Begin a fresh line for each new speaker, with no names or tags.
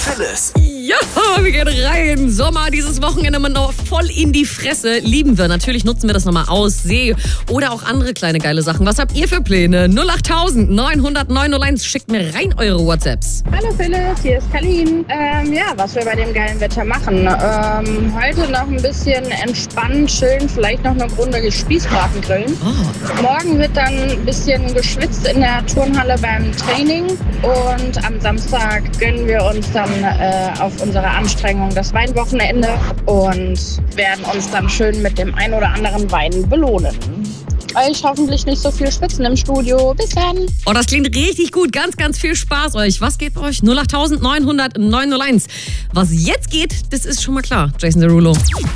Phyllis.
Ja, wir gehen rein. Sommer, dieses Wochenende mal noch voll in die Fresse. Lieben wir. Natürlich nutzen wir das nochmal aus. See oder auch andere kleine geile Sachen. Was habt ihr für Pläne? 08000 900 901. Schickt mir rein eure WhatsApps.
Hallo Philipp, hier ist Kalin. Was wir bei dem geilen Wetter machen. Heute noch ein bisschen entspannen, chillen, vielleicht noch eine Runde Spießbraten grillen. Morgen wird dann ein bisschen geschwitzt in der Turnhalle beim Training. Und am Samstag gönnen wir uns dann auf unsere Anstrengung das Weinwochenende und werden uns dann schön mit dem ein oder anderen Wein belohnen. Euch hoffentlich nicht so viel schwitzen im Studio. Bis dann.
Oh, das klingt richtig gut. Ganz, ganz viel Spaß euch. Was geht bei euch? 08000 900 901. Was jetzt geht, das ist schon mal klar. Jason Derulo.